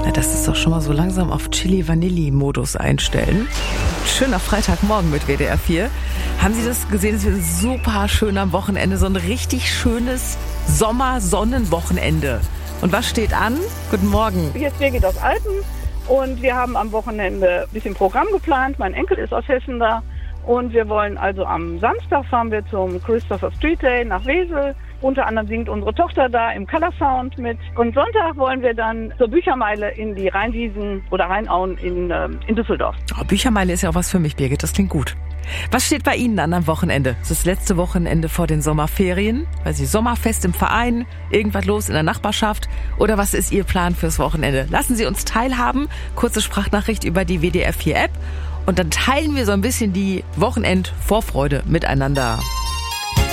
Das ist doch schon mal so langsam auf Chili-Vanilli-Modus einstellen. Schöner Freitagmorgen mit WDR 4. Haben Sie das gesehen? Es wird super schön am Wochenende. So ein richtig schönes Sommer-Sonnenwochenende. Und was steht an? Guten Morgen. Hier ist Birgit aus Alten und wir haben am Wochenende ein bisschen Programm geplant. Mein Enkel ist aus Hessen da und wir wollen also am Samstag fahren wir zum Christopher Street Day nach Wesel. Unter anderem singt unsere Tochter da im Color Sound mit. Und Sonntag wollen wir dann zur Büchermeile in die Rheinwiesen oder Rheinauen in Düsseldorf. Oh, Büchermeile ist ja auch was für mich, Birgit. Das klingt gut. Was steht bei Ihnen an am Wochenende? Es ist das letzte Wochenende vor den Sommerferien. Weiß ich, Sommerfest im Verein, irgendwas los in der Nachbarschaft? Oder was ist Ihr Plan fürs Wochenende? Lassen Sie uns teilhaben. Kurze Sprachnachricht über die WDR 4 App. Und dann teilen wir so ein bisschen die Wochenend-Vorfreude miteinander.